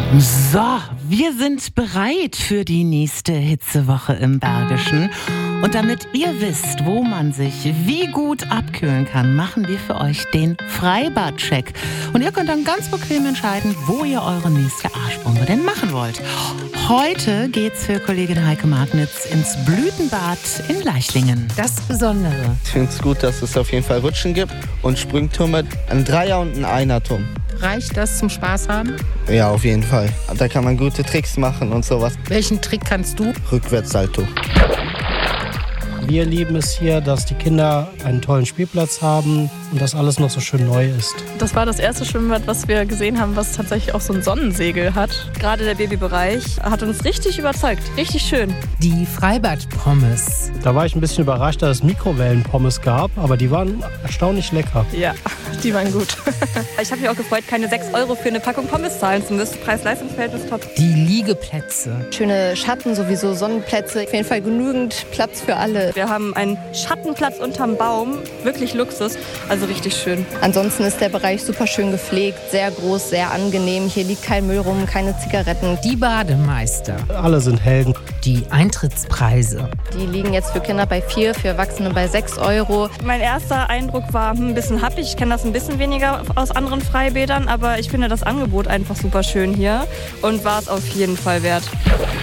So, wir sind bereit für die nächste Hitzewoche im Bergischen. Und damit ihr wisst, wo man sich wie gut abkühlen kann, machen wir für euch den Freibad-Check. Und ihr könnt dann ganz bequem entscheiden, wo ihr eure nächste Arschbombe denn machen wollt. Heute geht's für Kollegin Heike Magnitz ins Blütenbad in Leichlingen. Das Besondere. Ich finde es gut, dass es auf jeden Fall Rutschen gibt und Sprungtürme, ein Dreier- und ein Einerturm. Reicht das zum Spaß haben? Ja, auf jeden Fall. Da kann man gute Tricks machen und sowas. Welchen Trick kannst du? Rückwärtssalto. Wir lieben es hier, dass die Kinder einen tollen Spielplatz haben und dass alles noch so schön neu ist. Das war das erste Schwimmbad, was wir gesehen haben, was tatsächlich auch so ein Sonnensegel hat. Gerade der Babybereich hat uns richtig überzeugt. Richtig schön. Die Freibad-Pommes. Da war ich ein bisschen überrascht, dass es Mikrowellen-Pommes gab, aber die waren erstaunlich lecker. Ja, die waren gut. Ich habe mich auch gefreut, keine 6 € für eine Packung Pommes zahlen zu müssen. Preis-Leistungs-Verhältnis top. Die Liegeplätze. Schöne Schatten, sowieso Sonnenplätze. Auf jeden Fall genügend Platz für alle. Wir haben einen Schattenplatz unterm Baum. Wirklich Luxus. Also richtig schön. Ansonsten ist der Bereich super schön gepflegt, sehr groß, sehr angenehm. Hier liegt kein Müll rum, keine Zigaretten. Die Bademeister. Alle sind Helden. Die Eintrittspreise. Die liegen jetzt für Kinder bei 4, für Erwachsene bei 6 €. Mein erster Eindruck war ein bisschen happig. Ich kenne das ein bisschen weniger aus anderen Freibädern, aber ich finde das Angebot einfach super schön hier und war es auf jeden Fall wert.